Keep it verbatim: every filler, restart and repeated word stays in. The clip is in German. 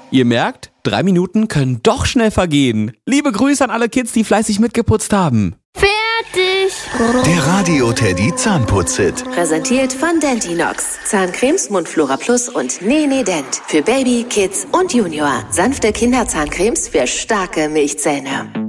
Ihr merkt, drei Minuten können doch schnell vergehen. Liebe Grüße an alle Kids, die fleißig mitgeputzt haben. Fertig! Der Radio Teddy Zahnputz-Hit. Präsentiert von Dentinox. Zahncremes, Mundflora Plus und Nene Dent. Für Baby, Kids und Junior. Sanfte Kinderzahncremes für starke Milchzähne.